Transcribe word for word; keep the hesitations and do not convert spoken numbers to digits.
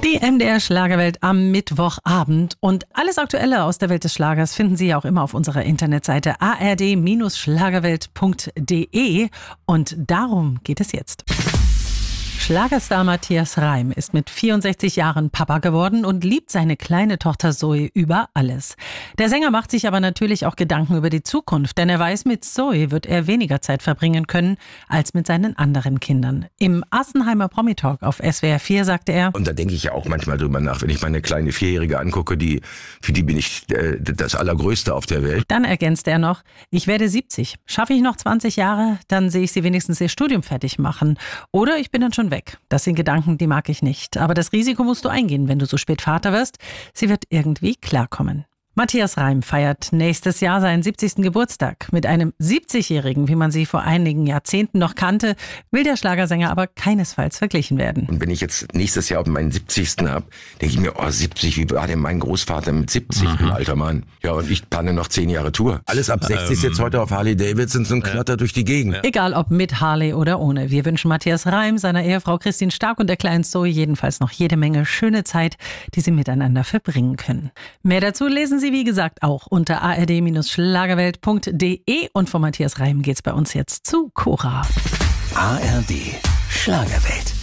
Die M D R Schlagerwelt am Mittwochabend. Und alles Aktuelle aus der Welt des Schlagers finden Sie auch immer auf unserer Internetseite a r d Schlagerwelt punkt d e. Und darum geht es jetzt. Schlagerstar Matthias Reim ist mit vierundsechzig Jahren Papa geworden und liebt seine kleine Tochter Zoe über alles. Der Sänger macht sich aber natürlich auch Gedanken über die Zukunft, denn er weiß, mit Zoe wird er weniger Zeit verbringen können als mit seinen anderen Kindern. Im Assenheimer Promi-Talk auf S W R vier sagte er: Und da denke ich ja auch manchmal drüber nach, wenn ich meine kleine Vierjährige angucke, die, für die bin ich äh, das Allergrößte auf der Welt. Dann ergänzte er noch: Ich werde siebzig. Schaffe ich noch zwanzig Jahre, dann sehe ich sie wenigstens ihr Studium fertig machen. Oder ich bin dann schon weg. Das sind Gedanken, die mag ich nicht. Aber das Risiko musst du eingehen, wenn du so spät Vater wirst. Sie wird irgendwie klarkommen. Matthias Reim feiert nächstes Jahr seinen siebzigsten Geburtstag. Mit einem siebzigjährigen, wie man sie vor einigen Jahrzehnten noch kannte, will der Schlagersänger aber keinesfalls verglichen werden. Und wenn ich jetzt nächstes Jahr meinen siebzigsten habe, denke ich mir, oh siebzig, wie war denn mein Großvater mit siebzig, ein alter Mann. Ja, und ich plane noch zehn Jahre Tour. Alles ab sechzig ist jetzt heute auf Harley Davidson und knattert durch die Gegend. Egal ob mit Harley oder ohne. Wir wünschen Matthias Reim, seiner Ehefrau Christine Stark und der kleinen Zoe jedenfalls noch jede Menge schöne Zeit, die sie miteinander verbringen können. Mehr dazu lesen Sie wie gesagt auch unter a r d Schlagerwelt punkt d e. Und von Matthias Reim geht's bei uns jetzt zu Cora. A R D Schlagerwelt.